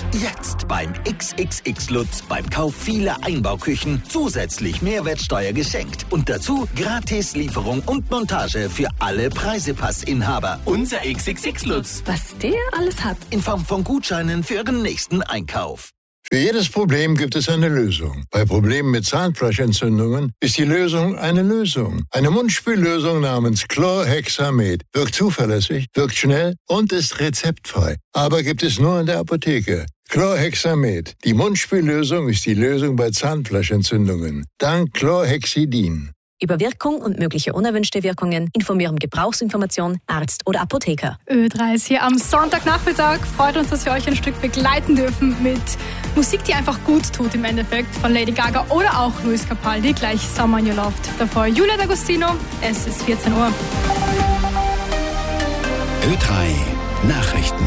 Jetzt beim XXX Lutz beim Kauf vieler Einbauküchen zusätzlich Mehrwertsteuer geschenkt. Und dazu gratis Lieferung und Montage für alle Preisepassinhaber. Unser XXX Lutz. Was der alles hat. In Form von Gutscheinen für Ihren nächsten Einkauf. Für jedes Problem gibt es eine Lösung. Bei Problemen mit Zahnfleischentzündungen ist die Lösung eine Lösung. Eine Mundspüllösung namens Chlorhexamed wirkt zuverlässig, wirkt schnell und ist rezeptfrei. Aber gibt es nur in der Apotheke. Chlorhexamed. Die Mundspüllösung ist die Lösung bei Zahnfleischentzündungen. Dank Chlorhexidin. Über Wirkung und mögliche unerwünschte Wirkungen informieren Gebrauchsinformation, Arzt oder Apotheker. Ö3 ist hier am Sonntagnachmittag. Freut uns, dass wir euch ein Stück begleiten dürfen mit Musik, die einfach gut tut im Endeffekt. Von Lady Gaga oder auch Luis Capaldi, gleich Summer in Your Loft. Davor Julia D'Agostino, es ist 14 Uhr. Ö3 Nachrichten.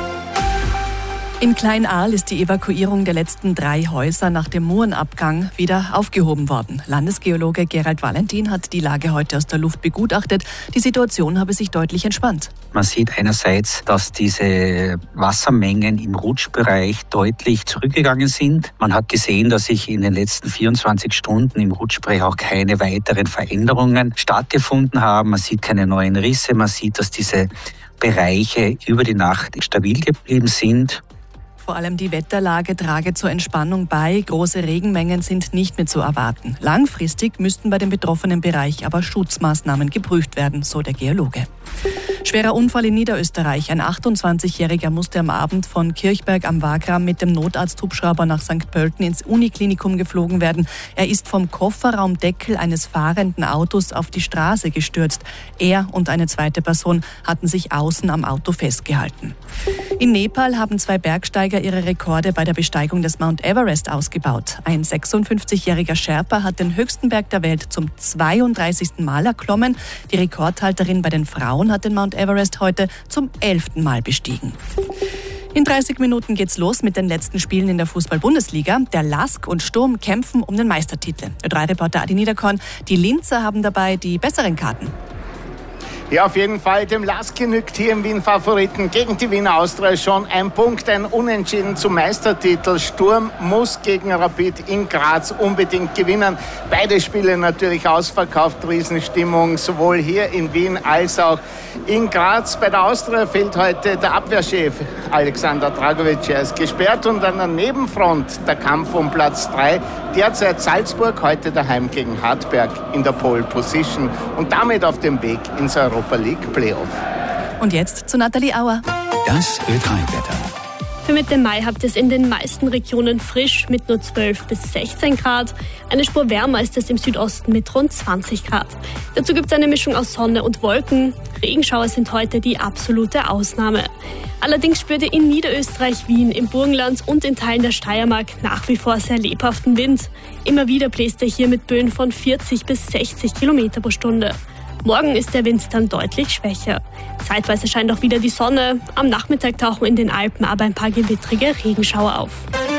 In Klein-Aal ist die Evakuierung der letzten 3 Häuser nach dem Murenabgang wieder aufgehoben worden. Landesgeologe Gerald Valentin hat die Lage heute aus der Luft begutachtet. Die Situation habe sich deutlich entspannt. Man sieht einerseits, dass diese Wassermengen im Rutschbereich deutlich zurückgegangen sind. Man hat gesehen, dass sich in den letzten 24 Stunden im Rutschbereich auch keine weiteren Veränderungen stattgefunden haben. Man sieht keine neuen Risse. Man sieht, dass diese Bereiche über die Nacht stabil geblieben sind. Vor allem die Wetterlage trage zur Entspannung bei. Große Regenmengen sind nicht mehr zu erwarten. Langfristig müssten bei dem betroffenen Bereich aber Schutzmaßnahmen geprüft werden, so der Geologe. Schwerer Unfall in Niederösterreich. Ein 28-Jähriger musste am Abend von Kirchberg am Wagram mit dem Notarzthubschrauber nach St. Pölten ins Uniklinikum geflogen werden. Er ist vom Kofferraumdeckel eines fahrenden Autos auf die Straße gestürzt. Er und eine zweite Person hatten sich außen am Auto festgehalten. In Nepal haben 2 Bergsteiger ihre Rekorde bei der Besteigung des Mount Everest ausgebaut. Ein 56-jähriger Sherpa hat den höchsten Berg der Welt zum 32. Mal erklommen. Die Rekordhalterin bei den Frauen hat den Mount Everest heute zum 11. Mal bestiegen. In 30 Minuten geht's los mit den letzten Spielen in der Fußball-Bundesliga. Der LASK und Sturm kämpfen um den Meistertitel. Ö3-Reporter Adi Niederkorn, die Linzer haben dabei die besseren Karten. Ja, auf jeden Fall. Dem LASK genügt hier im Wien-Favoriten gegen die Wiener Austria schon ein Punkt, ein Unentschieden zum Meistertitel. Sturm muss gegen Rapid in Graz unbedingt gewinnen. Beide Spiele natürlich ausverkauft, Riesenstimmung, sowohl hier in Wien als auch in Graz. Bei der Austria fehlt heute der Abwehrchef Alexander Dragovic. Er ist gesperrt und an der Nebenfront der Kampf um Platz 3. Derzeit Salzburg, heute daheim gegen Hartberg in der Pole Position und damit auf dem Weg ins Europa League Playoff. Und jetzt zu Nathalie Auer. Das Ö3-Wetter. Für Mitte Mai habt ihr es in den meisten Regionen frisch mit nur 12 bis 16 Grad. Eine Spur wärmer ist es im Südosten mit rund 20 Grad. Dazu gibt es eine Mischung aus Sonne und Wolken. Regenschauer sind heute die absolute Ausnahme. Allerdings spürt ihr in Niederösterreich, Wien, im Burgenland und in Teilen der Steiermark nach wie vor sehr lebhaften Wind. Immer wieder bläst er hier mit Böen von 40 bis 60 Kilometer pro Stunde. Morgen ist der Wind dann deutlich schwächer. Zeitweise scheint auch wieder die Sonne. Am Nachmittag tauchen in den Alpen aber ein paar gewittrige Regenschauer auf.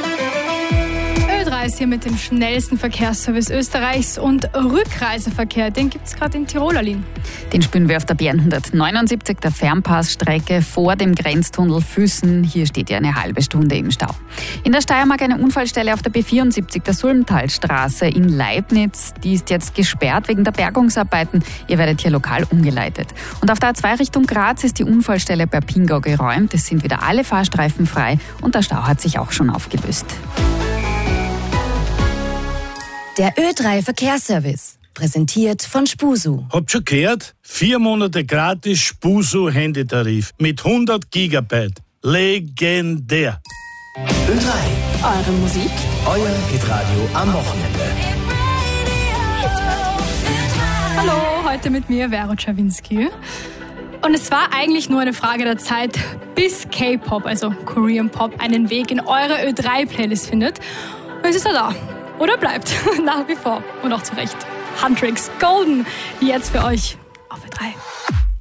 Ö3 ist hier mit dem schnellsten Verkehrsservice Österreichs und Rückreiseverkehr. Den gibt es gerade in Tirol, Aline. Den spüren wir auf der B179, der Fernpassstrecke vor dem Grenztunnel Füssen. Hier steht ja eine halbe Stunde im Stau. In der Steiermark eine Unfallstelle auf der B74, der Sulmtalstraße in Leibnitz. Die ist jetzt gesperrt wegen der Bergungsarbeiten. Ihr werdet hier lokal umgeleitet. Und auf der A2 Richtung Graz ist die Unfallstelle bei Pingau geräumt. Es sind wieder alle Fahrstreifen frei und der Stau hat sich auch schon aufgelöst. Der Ö3 Verkehrsservice. Präsentiert von Spusu. Habt schon gehört? 4 Monate gratis Spusu Handytarif mit 100 Gigabyte. Legendär. Ö3. Eure Musik. Euer Hitradio am Wochenende. Hallo, heute mit mir Vero Czerwinski. Und es war eigentlich nur eine Frage der Zeit, bis K-Pop, also Korean Pop, einen Weg in eure Ö3-Playlist findet. Und es ist er da. Oder bleibt. Nach wie vor. Und auch zu Recht. Huntrix Golden. Jetzt für euch auf Ö3.